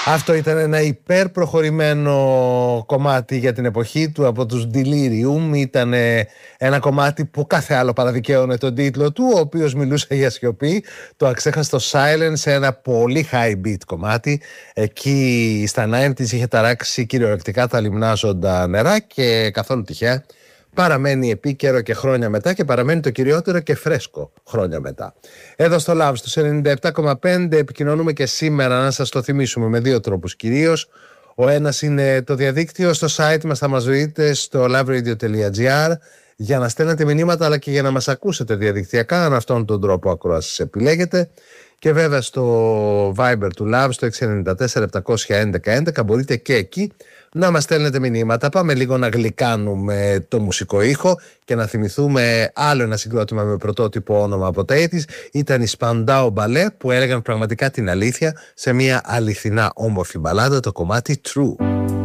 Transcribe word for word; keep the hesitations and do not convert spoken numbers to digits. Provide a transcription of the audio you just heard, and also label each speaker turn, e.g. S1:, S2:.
S1: Αυτό ήταν ένα υπερπροχωρημένο κομμάτι για την εποχή του από τους Delirium. Ήταν ένα κομμάτι που κάθε άλλο παραδικαίωνε τον τίτλο του, ο οποίος μιλούσε για σιωπή. Το αξέχαστο Silence, ένα πολύ high beat κομμάτι. Εκεί στα ενενήντα είχε ταράξει κυριολεκτικά τα λιμνάζοντα νερά και καθόλου τυχαία παραμένει επίκαιρο και χρόνια μετά και παραμένει το κυριότερο και φρέσκο χρόνια μετά. Εδώ στο Love στους ενενήντα επτά κόμμα πέντε επικοινωνούμε και σήμερα, να σας το θυμίσουμε, με δύο τρόπους κυρίως. Ο ένας είναι το διαδίκτυο, στο site μας θα μας βρείτε στο loveradio.gr για να στέλνετε μηνύματα αλλά και για να μας ακούσετε διαδικτυακά, αν αυτόν τον τρόπο ακρόασης επιλέγετε. Και βέβαια στο Viber του Love στο έξι εννιά τέσσερα επτακόσια έντεκα έντεκα μπορείτε και εκεί να μας στέλνετε μηνύματα. Πάμε λίγο να γλυκάνουμε το μουσικό ήχο και να θυμηθούμε άλλο ένα συγκρότημα με πρωτότυπο όνομα από τα ογδόντα. Ήταν οι Spandau Ballet που έλεγαν πραγματικά την αλήθεια σε μια αληθινά όμορφη μπαλάντα, το κομμάτι True.